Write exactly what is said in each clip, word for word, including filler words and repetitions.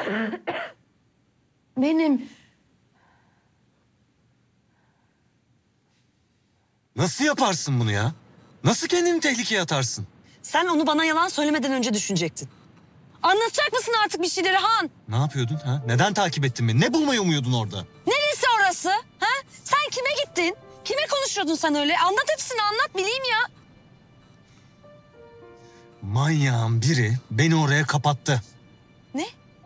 Benim. Nasıl yaparsın bunu ya? Nasıl kendini tehlikeye atarsın? Sen onu bana yalan söylemeden önce düşünecektin. Anlatacak mısın artık bir şeyleri Han? Ne yapıyordun ha? Neden takip ettin beni? Ne bulmayı umuyordun orada? Neresi orası? Ha? Sen kime gittin? Kime konuşuyordun sen öyle? Anlat hepsini anlat bileyim ya. Manyağın biri beni oraya kapattı. Ne?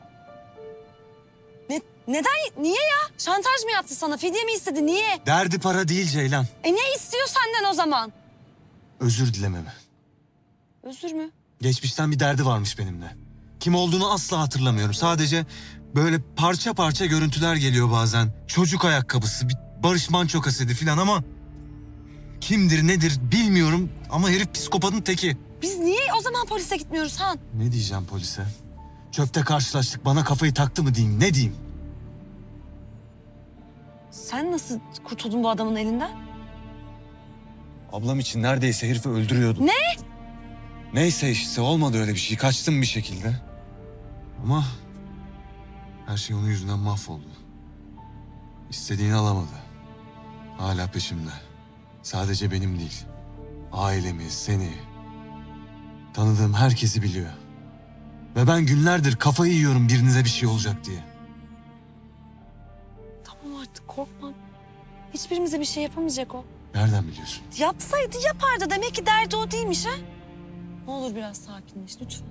Ne? Neden? Niye ya? Şantaj mı yaptı sana? Fidye mi istedi? Niye? Derdi para değil Ceylan. E ne istiyor senden o zaman? Özür dilememi. Özür mü? Geçmişten bir derdi varmış benimle. Kim olduğunu asla hatırlamıyorum. Sadece böyle parça parça görüntüler geliyor bazen. Çocuk ayakkabısı, bir Barış Manço kaseti falan ama... Kimdir nedir bilmiyorum ama herif psikopatın teki. Biz niye o zaman polise gitmiyoruz Han? Ne diyeceğim polise? Çöpte karşılaştık, bana kafayı taktı mı diyeyim, ne diyeyim? Sen nasıl kurtuldun bu adamın elinden? Ablam için neredeyse herifi öldürüyordum. Ne? Neyse işte olmadı öyle bir şey. Kaçtım bir şekilde. Ama her şey onun yüzünden mahvoldu. İstediğini alamadı. Hala peşimde. Sadece benim değil. Ailemi, seni, tanıdığım herkesi biliyor. Ve ben günlerdir kafayı yiyorum birinize bir şey olacak diye. Tamam artık korkma. Hiçbirimize bir şey yapamayacak o. Nereden biliyorsun? Yapsaydı yapardı. Demek ki derdi o değilmiş ha. Ne olur biraz sakinleş lütfen.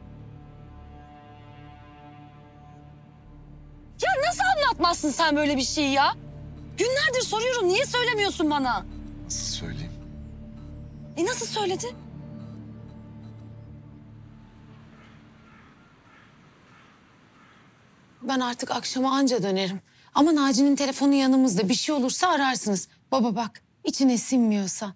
Ya nasıl anlatmazsın sen böyle bir şeyi ya? Günlerdir soruyorum. Niye söylemiyorsun bana? Nasıl söyleyeyim? E nasıl söyledin? Ben artık akşama anca dönerim. Ama Naci'nin telefonu yanımızda. Bir şey olursa ararsınız. Baba bak, içine sinmiyorsa,